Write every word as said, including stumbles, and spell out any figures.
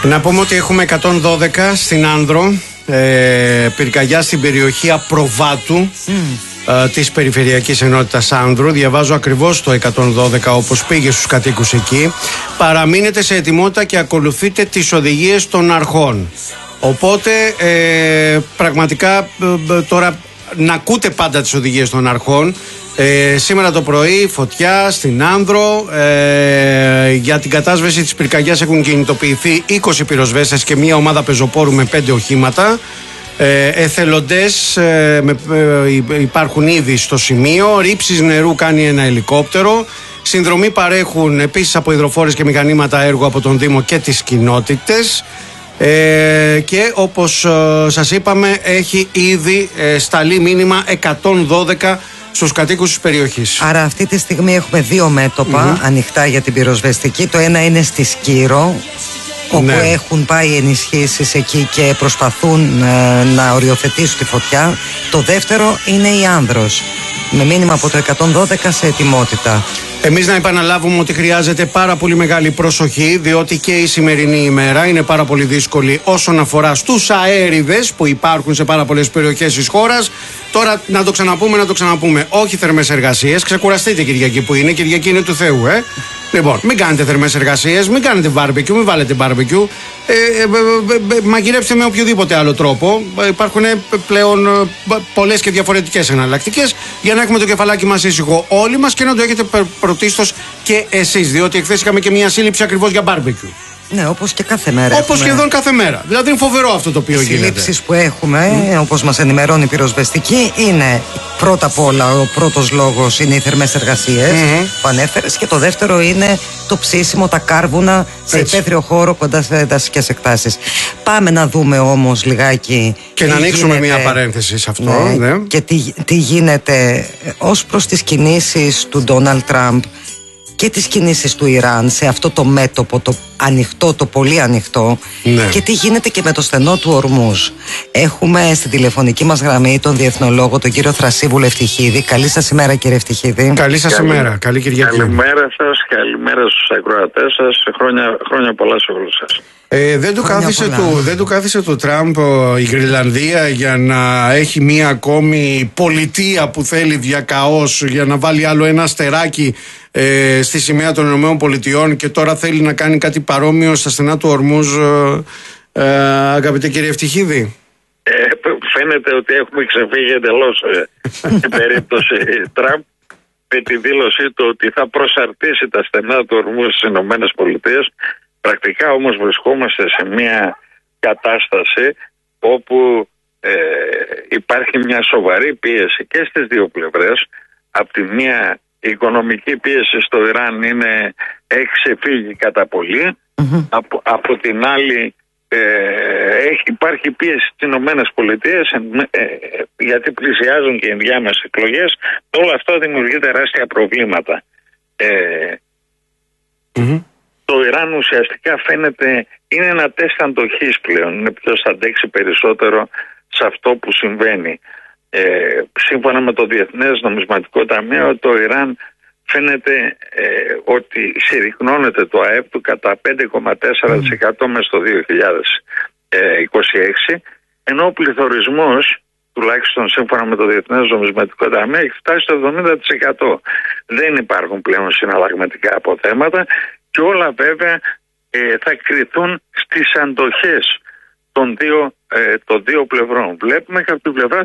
Να πούμε ότι έχουμε εκατόν δώδεκα στην Άνδρο, ε, πυρκαγιά στην περιοχή Απροβάτου mm. ε, της Περιφερειακής Ενότητας Άνδρου. Διαβάζω ακριβώς το εκατόν δώδεκα όπως πήγε στους κατοίκους εκεί. Παραμείνετε σε ετοιμότητα και ακολουθείτε τις οδηγίες των αρχών. Οπότε ε, πραγματικά ε, τώρα να ακούτε πάντα τις οδηγίες των αρχών. Ε, σήμερα το πρωί φωτιά στην Άνδρο. ε, Για την κατάσβεση της πυρκαγιάς έχουν κινητοποιηθεί είκοσι πυροσβέστες και μια ομάδα πεζοπόρου με πέντε οχήματα. ε, Εθελοντές ε, με, ε, υπάρχουν ήδη στο σημείο. Ρήψεις νερού κάνει ένα ελικόπτερο. Συνδρομή παρέχουν επίσης από υδροφόρες και μηχανήματα έργου από τον Δήμο και τις κοινότητες. Ε, και όπως ε, σας είπαμε, έχει ήδη ε, σταλεί μήνυμα εκατόν δώδεκα στους κατοίκους της περιοχής. Άρα αυτή τη στιγμή έχουμε δύο μέτωπα mm-hmm. ανοιχτά για την πυροσβεστική. Το ένα είναι στη Σκύρο, όπου ναι. έχουν πάει ενισχύσεις εκεί και προσπαθούν ε, να οριοθετήσουν τη φωτιά. Το δεύτερο είναι η Άνδρος, με μήνυμα από το εκατόν δώδεκα σε ετοιμότητα. Εμείς να επαναλάβουμε ότι χρειάζεται πάρα πολύ μεγάλη προσοχή, διότι και η σημερινή ημέρα είναι πάρα πολύ δύσκολη όσον αφορά στους αέριδες που υπάρχουν σε πάρα πολλές περιοχές της χώρας. Τώρα να το ξαναπούμε, να το ξαναπούμε. Όχι θερμές εργασίες. Ξεκουραστείτε Κυριακή που είναι. Κυριακή είναι του Θεού, ε. Λοιπόν, μην κάνετε θερμές εργασίες, μην κάνετε μπάρμπεκιου, μην βάλετε μπάρμπεκιου. Ε, ε, ε, ε, μαγειρεύστε με οποιοδήποτε άλλο τρόπο. Ε, υπάρχουν πλέον ε, πολλές και διαφορετικές εναλλακτικές για να έχουμε το κεφαλάκι μας ήσυχο όλοι μας και να το έχετε πρωτίστως και εσείς. Διότι εχθές είχαμε και μια σύλληψη ακριβώς για μπάρμπεκιου. Ναι, όπως και κάθε μέρα. Όπως σχεδόν κάθε μέρα. Δηλαδή είναι φοβερό αυτό το οποίο γίνεται. Οι συλλήψεις που έχουμε, mm. όπως μας ενημερώνει η πυροσβεστική, είναι πρώτα απ' όλα ο πρώτος λόγος είναι οι θερμές εργασίες mm-hmm. που ανέφερες, και το δεύτερο είναι το ψήσιμο, τα κάρβουνα σε υπαίθριο χώρο κοντά σε δασικές εκτάσεις. Πάμε να δούμε όμως λιγάκι. Και να ανοίξουμε γίνεται, μια παρένθεση σε αυτό. Ναι, ναι. Και τι, τι γίνεται ως προς τις κινήσεις του Ντόναλντ Τραμπ και τις κινήσεις του Ιράν σε αυτό το μέτωπο, το ανοιχτό, το πολύ ανοιχτό, ναι. και τι γίνεται και με το στενό του Ορμούζ. Έχουμε στην τηλεφωνική μας γραμμή τον διεθνολόγο, τον κύριο Θρασίβουλο Ευτυχίδη. Καλή σας ημέρα, κύριε Ευτυχίδη. Καλή σας Καλή... ημέρα, καλή Κυριακή. Καλημέρα σας, καλημέρα στους ακροατές σας, χρόνια, χρόνια πολλά σε όλους σας. Ε, δεν, του κάθισε του, δεν του κάθισε του Τραμπ η Γρυλανδία για να έχει μία ακόμη πολιτεία που θέλει διακαώς, για να βάλει άλλο ένα αστεράκι ε, στη σημαία των Ηνωμένων Πολιτειών, και τώρα θέλει να κάνει κάτι παρόμοιο στα στενά του Ορμούζ, ε, ε, αγαπητέ κύριε Ευτυχίδη? Ε, φαίνεται ότι έχουμε ξεφύγει εντελώς ε, στην περίπτωση Τραμπ, με τη δήλωσή του ότι θα προσαρτήσει τα στενά του Ορμούζ στις Ηνωμένες Πολιτείες. Πρακτικά όμως βρισκόμαστε σε μια κατάσταση όπου ε, υπάρχει μια σοβαρή πίεση και στις δύο πλευρές. Από τη μία η οικονομική πίεση στο Ιράν είναι, έχει ξεφύγει κατά πολύ. Mm-hmm. Από, από την άλλη ε, έχει, υπάρχει πίεση στις Ηνωμένες Πολιτείες ε, ε, γιατί πλησιάζουν και οι ενδιάμεσες εκλογές. Όλο αυτό δημιουργεί τεράστια προβλήματα. Ε, mm-hmm. Το Ιράν ουσιαστικά φαίνεται είναι ένα τεστ αντοχής πλέον. Είναι ποιος θα αντέξει περισσότερο σε αυτό που συμβαίνει. Ε, σύμφωνα με το Διεθνές Νομισματικό Ταμείο, το Ιράν φαίνεται ε, ότι συρρυκνώνεται το ΑΕΠ του κατά πέντε κόμμα τέσσερα τοις εκατό μέσα στο δύο χιλιάδες είκοσι έξι, ενώ ο πληθωρισμός, τουλάχιστον σύμφωνα με το Διεθνές Νομισματικό Ταμείο, έχει φτάσει στο εβδομήντα τοις εκατό. Δεν υπάρχουν πλέον συναλλαγματικά αποθέματα. Και όλα βέβαια ε, θα κριθούν στις αντοχές των δύο, ε, των δύο πλευρών. Βλέπουμε και από την πλευρά